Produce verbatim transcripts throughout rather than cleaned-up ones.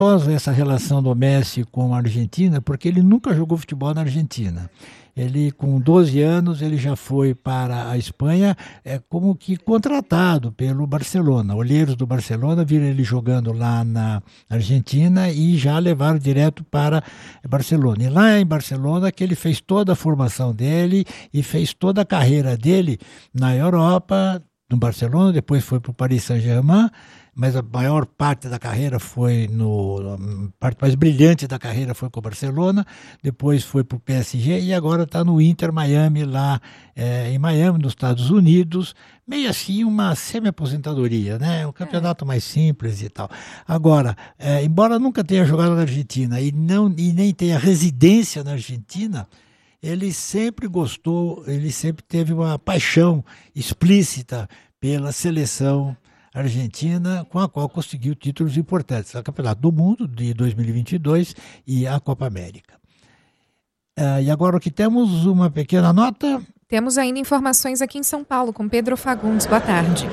essa relação do Messi com a Argentina, porque ele nunca jogou futebol na Argentina. Ele, com doze anos, ele já foi para a Espanha, é, como que contratado pelo Barcelona. Olheiros do Barcelona viram ele jogando lá na Argentina e já levaram direto para Barcelona. E lá em Barcelona que ele fez toda a formação dele e fez toda a carreira dele na Europa, no Barcelona, depois foi para o Paris Saint-Germain, mas a maior parte da carreira foi no... a parte mais brilhante da carreira foi com o Barcelona, depois foi para o P S G e agora está no Inter Miami, lá é, em Miami, nos Estados Unidos, meio assim uma semi-aposentadoria, né? Um campeonato mais simples e tal. Agora, é, embora nunca tenha jogado na Argentina e, não, e nem tenha residência na Argentina, ele sempre gostou, ele sempre teve uma paixão explícita pela seleção argentina, com a qual conseguiu títulos importantes, o Campeonato do Mundo de dois mil e vinte e dois e a Copa América. Uh, e agora o que temos, uma pequena nota. Temos ainda informações aqui em São Paulo com Pedro Fagundes. Boa tarde.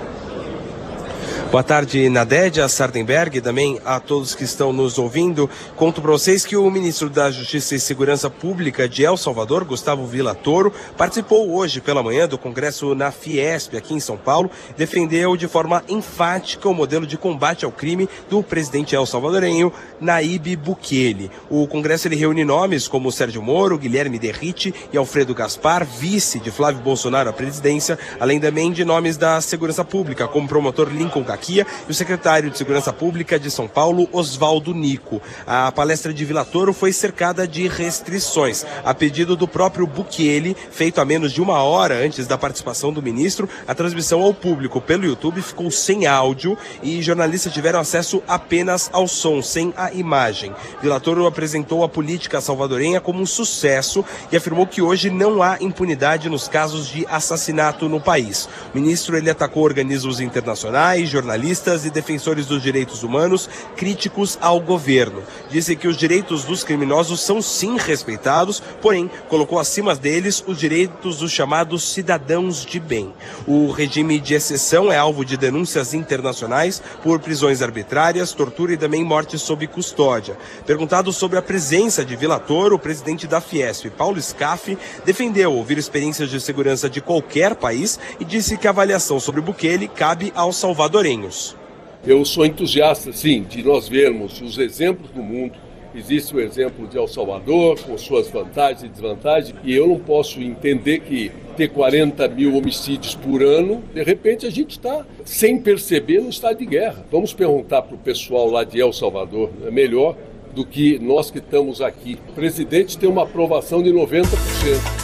Boa tarde, Nadédia Sardenberg, e também a todos que estão nos ouvindo. Conto para vocês que o ministro da Justiça e Segurança Pública de El Salvador, Gustavo Villatoro, participou hoje pela manhã do Congresso na Fiesp, aqui em São Paulo, defendeu de forma enfática o modelo de combate ao crime do presidente el-salvadorenho Nayib Bukele. O Congresso ele reúne nomes como Sérgio Moro, Guilherme Derrite e Alfredo Gaspar, vice de Flávio Bolsonaro à presidência, além também de nomes da segurança pública, como o promotor Lincoln Gaquia e o secretário de Segurança Pública de São Paulo, Oswaldo Nico. A palestra de Villatoro foi cercada de restrições. A pedido do próprio Bukele, feito a menos de uma hora antes da participação do ministro, a transmissão ao público pelo YouTube ficou sem áudio e jornalistas tiveram acesso apenas ao som, sem a imagem. Villatoro apresentou a política salvadorenha como um sucesso e afirmou que hoje não há impunidade nos casos de assassinato no país. O ministro ele atacou organismos internacionais, jornalistas, jornalistas e defensores dos direitos humanos críticos ao governo. Disse que os direitos dos criminosos são sim respeitados, porém colocou acima deles os direitos dos chamados cidadãos de bem. O regime de exceção é alvo de denúncias internacionais por prisões arbitrárias, tortura e também morte sob custódia. Perguntado sobre a presença de Villatoro, o presidente da Fiesp, Paulo Scaff, defendeu ouvir experiências de segurança de qualquer país e disse que a avaliação sobre Bukele cabe aos salvadorenhos. Eu sou entusiasta, sim, de nós vermos os exemplos do mundo. Existe o exemplo de El Salvador, com suas vantagens e desvantagens, e eu não posso entender que ter quarenta mil homicídios por ano, de repente a gente está, sem perceber, no estado de guerra. Vamos perguntar para o pessoal lá de El Salvador, é melhor do que nós que estamos aqui. O presidente tem uma aprovação de noventa por cento.